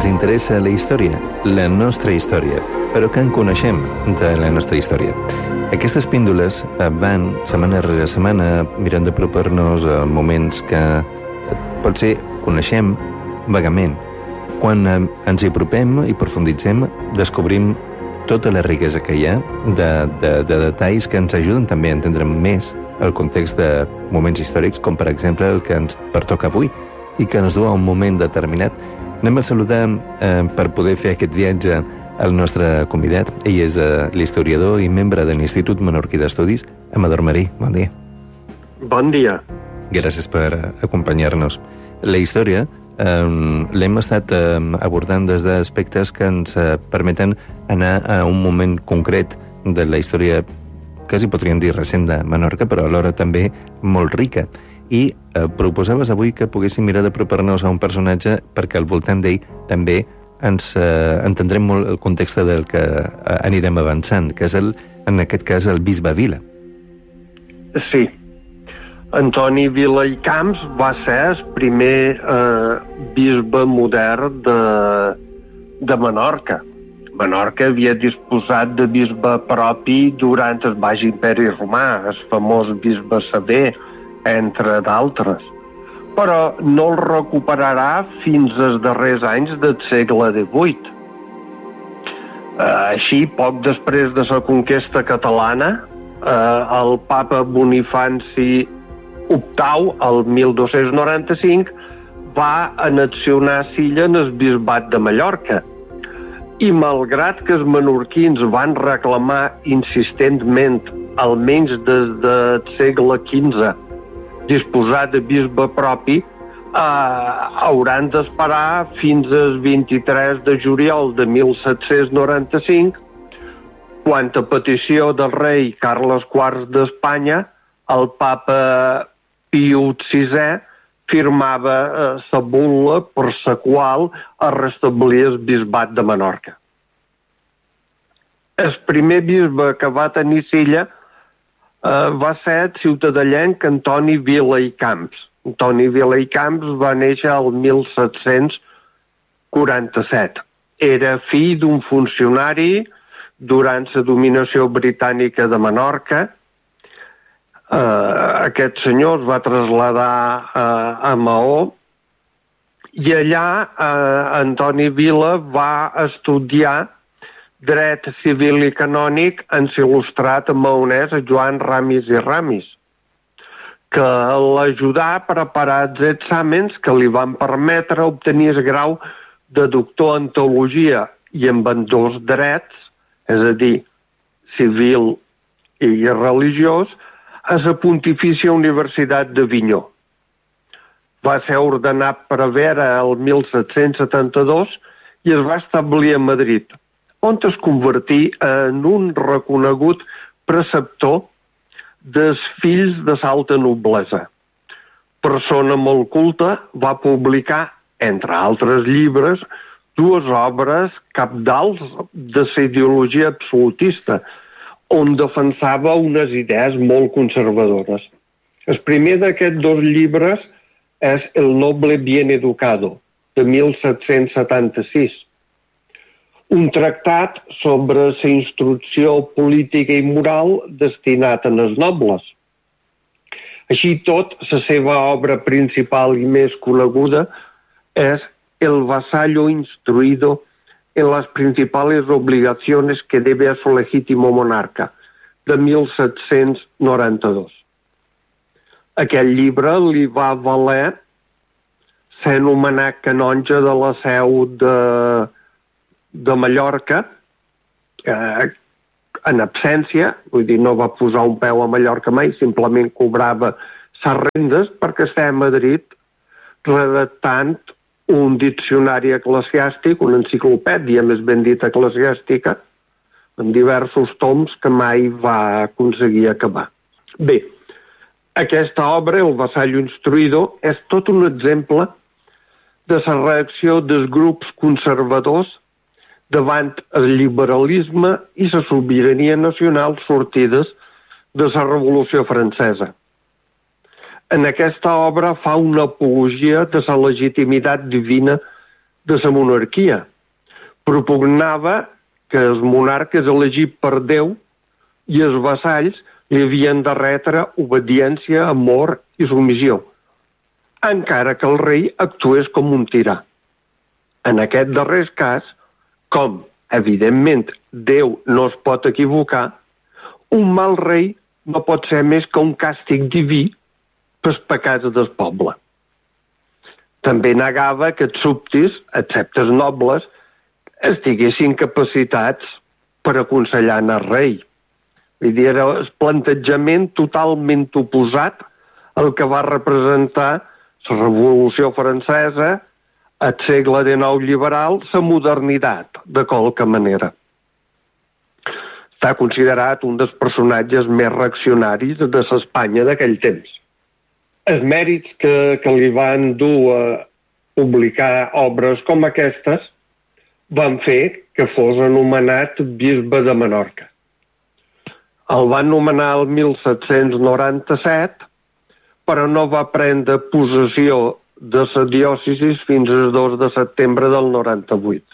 ens interessa la història, la nostra història, però que en coneixem de la nostra història. Aquestes píndoles van, setmana rere setmana, mirant d'apropar-nos a moments que potser coneixem vagament. Quan ens hi apropem i profunditzem, descobrim tota la riquesa que hi ha de detalls que ens ajuden també a entendre més el context de moments històrics, com per exemple el que ens pertoca avui i que ens du a un moment determinat. Anem a saludar per poder fer aquest viatge el nostre convidat. Ell és l'historiador i membre de l'Institut Menorquí d'Estudis, Amador Marí. Bon dia. Bon dia. Gràcies per acompanyar-nos. La història l'hem estat abordant des d'aspectes que ens permeten anar a un moment concret de la història, quasi podríem dir recent, de Menorca, però alhora també molt rica. I proposaves avui que poguéssim mirar d'apropar-nos a un personatge perquè al voltant d'ell també ens entendrem molt el context del que anirem avançant, que és, en aquest cas, el bisbe Vila. Sí. Antoni Vila i Camps va ser el primer bisbe modern de Menorca. Menorca havia disposat de bisbe propi durant el Baix Imperi Romà, el famós bisbe Sever, entre d'altres. Però no el recuperarà fins als darrers anys del segle XVIII. Així, poc després de la conquesta catalana, el papa Bonifaci VIII, el 1295, va annexionar Silla en el bisbat de Mallorca. I malgrat que els menorquins van reclamar insistentment, almenys des del segle XV, disposar de bisbe propi, hauran d'esperar fins al 23 de juliol de 1795, quan a petició del rei Carles IV d'Espanya, el papa Pius VI firmava la bul·la per la qual es restablia el bisbat de Menorca. El primer bisbe que va tenir Silla va ser el ciutadellenc Antoni Vila i Camps. Antoni Vila i Camps va néixer el 1747. Era fill d'un funcionari durant la dominació britànica de Menorca. Aquest senyor es va traslladar a Maó i allà Antoni Vila va estudiar dret civil i canònic en l'il·lustrat maonès Joan Ramis i Ramis, que l'ajudà a preparar els exàmens que li van permetre obtenir el grau de doctor en teologia i en ambdós drets, és a dir, civil i religiós, a la Pontifícia Universitat d'Avinyó. Va ser ordenat prevere el 1772 i es va establir a Madrid, on es convertí en un reconegut preceptor dels fills de l'alta noblesa. Persona molt culta, va publicar, entre altres llibres, dues obres cabdals de la ideologia absolutista, on defensava unes idees molt conservadores. El primer d'aquests dos llibres és El noble bien educado, de 1776, un tractat sobre la instrucció política i moral destinat als nobles. Així tot, la seva obra principal i més coneguda és El vasallo instruido en las principales obligaciones que debe a su legítimo monarca, de 1792. Aquest llibre li va valer ser nomenat canonge de la seu de Mallorca, en absència, vull dir, no va posar un peu a Mallorca mai, simplement cobrava les rendes perquè estava a Madrid redactant un diccionari eclesiàstic, una enciclopèdia, més ben dit, eclesiàstica, en diversos toms que mai va aconseguir acabar. Bé, aquesta obra, El vasallo instruido, és tot un exemple de la reacció dels grups conservadors davant el liberalisme i la sobirania nacional sortides de la Revolució Francesa. En aquesta obra fa una apologia de la legitimitat divina de la monarquia. Propugnava que els monarques elegits per Déu i els vassalls li havien de retre obediència, amor i submissió, encara que el rei actués com un tirà. En aquest darrer cas, com, evidentment, Déu no es pot equivocar, un mal rei no pot ser més que un càstig diví pels pecats del poble. També negava que els súbdits, excepte els nobles, estiguessin capacitats per aconsellar al rei. Vull dir, era el plantejament totalment oposat al que va representar la Revolució Francesa, el segle XIX liberal, la modernitat, de qualque manera. Està considerat un dels personatges més reaccionaris de l'Espanya d'aquell temps. Els mèrits que li van dur a publicar obres com aquestes van fer que fos anomenat bisbe de Menorca. El van nomenar el 1797, però no va prendre possessió de la diòcesi fins al 2 de setembre del 98.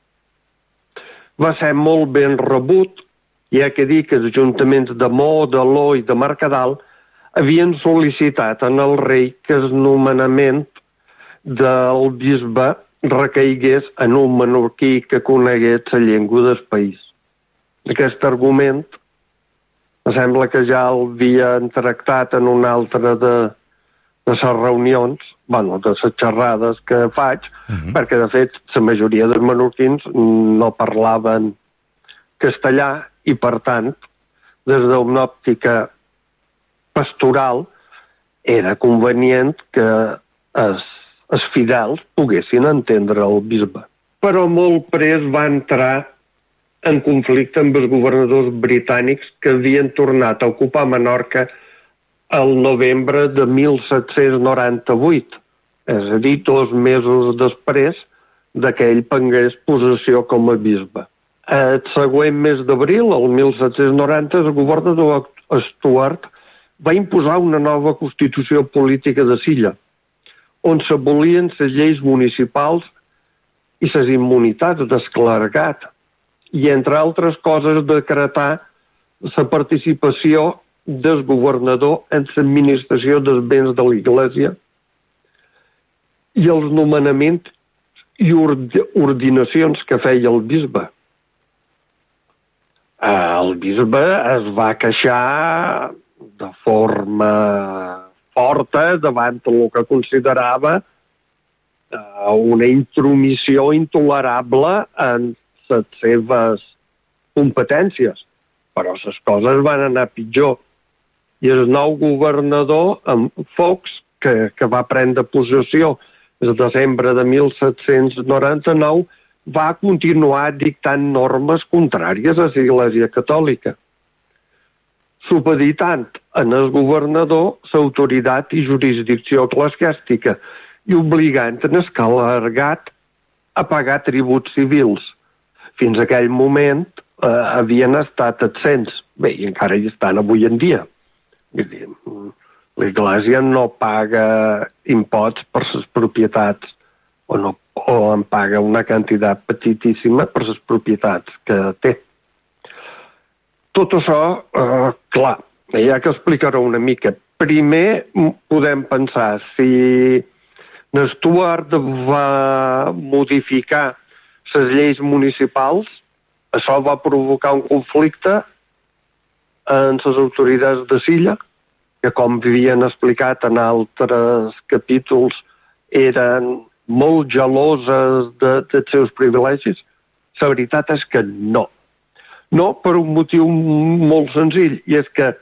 Va ser molt ben rebut, i hi ha que dir que els ajuntaments de Mo, de Lo i de Mercadal havien sol·licitat en el rei que el nomenament del bisbe recaigués en un menorquí que conegués la llengua del país. Aquest argument em sembla que ja l'havien tractat en una altra de les reunions, de les xerrades que faig, perquè de fet la majoria dels menorquins no parlaven castellà i per tant, des d'una òptica pastoral, era convenient que els fidels poguessin entendre el bisbe. Però molt prest va entrar en conflicte amb els governadors britànics que havien tornat a ocupar Menorca el novembre de 1798, és a dir, 2 mesos després que ell prengués possessió com a bisbe. El següent mes d'abril, el 1790, el governador Stuart va imposar una nova constitució política de l'illa, on s'abolien les lleis municipals i les immunitats del clergat, i, entre altres coses, decretar la participació del governador en l'administració dels béns de l'Església i els nomenaments i ordinacions que feia el bisbe. El bisbe es va queixar de forma forta davant el que considerava una intromissió intolerable en les seves competències. Però les coses van anar pitjor. I el nou governador, Fox, que va prendre possessió el desembre de 1799, va continuar dictant normes contràries a l'Església Catòlica, supeditant en el governador l'autoritat i jurisdicció eclesiàstica i obligant en el clergat a pagar tributs civils. Fins a aquell moment havien estat absents. Bé, i encara hi estan avui en dia. L'Església no paga imposts per les propietats o en paga una quantitat petitíssima per les propietats que té. Tot això, clar, ja que explicaré una mica. Primer podem pensar si Stuart va modificar les lleis municipals, això va provocar un conflicte en les autoritats de l'illa, que com havien explicat en altres capítols eren molt geloses dels seus privilegis. La veritat és que no. No per un motiu molt senzill, i és que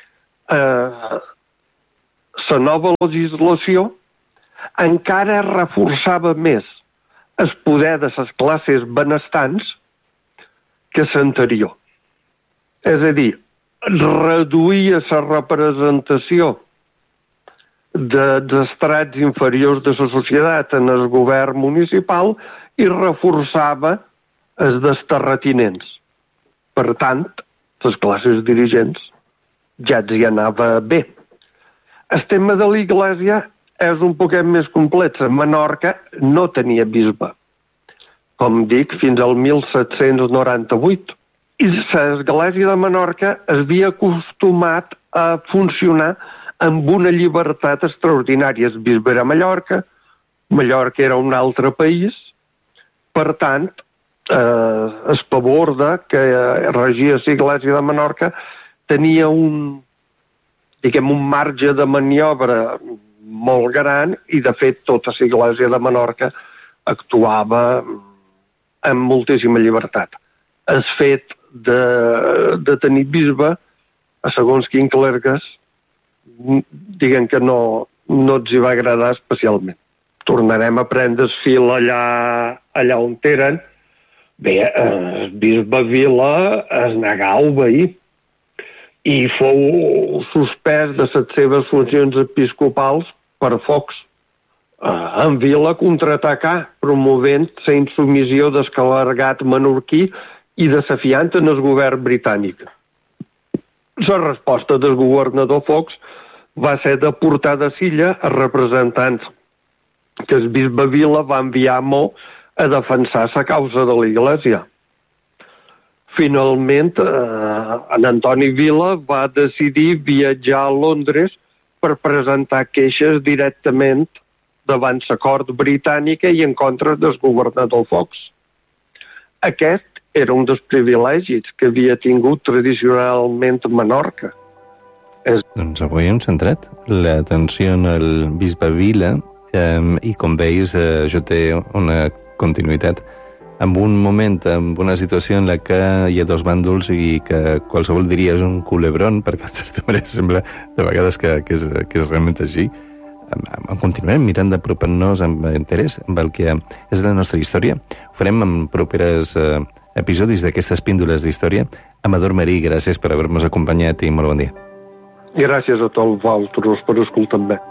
la nova legislació encara reforçava més el poder de les classes benestants que l'anterior. És a dir, reduïa la representació dels estrats inferiors de la societat en el govern municipal i reforçava els dels terratinents. Per tant, les classes dirigents ja els hi anava bé. El tema de l'Església és un poquet més complex. Menorca no tenia bisbe. com dic, fins al 1798. I l'Església de Menorca es havia acostumat a funcionar amb una llibertat extraordinària. El bisbe era a Mallorca, Mallorca era un altre país, per tant, el paborde que regia l'Església de Menorca tenia un marge de maniobra molt gran i, de fet, tota l'Església de Menorca actuava amb moltíssima llibertat. El fet de tenir bisbe, a segons quin clergues, diguen que no els hi va agradar especialment. Tornarem a prendre el fil allà on eren. Bé, el bisbe Vila es negà a obeir i fou suspès de les seves funcions episcopals per Fox. En Vila contraatacà, promovent la insubmissió del clergat menorquí i desafiant en el govern britànic. La resposta del governador Fox va ser de portar de Silla a representants que el bisbe Vila va enviar a Mo a defensar la causa de l'Església. Finalment, en Antoni Vila va decidir viatjar a Londres per presentar queixes directament davant la cort britànica i en contra del governador Fox. Aquest era un dels privilegis que havia tingut tradicionalment Menorca. Doncs avui hem centrat l'atenció en el bisbe Vila i, com veus, això té una continuïtat en un moment, en una situació en la que hi ha dos bàndols i que qualsevol diria és un culebron, perquè en certa manera sembla de vegades que és realment així. Continuarem mirant d'apropar-nos amb interès amb el que és la nostra història. Ho farem en properes episodis d'aquestes píndoles d'història. Amador Marí, gràcies per haver-nos acompanyat i molt bon dia. Gràcies a tots vosaltres per escoltar-me.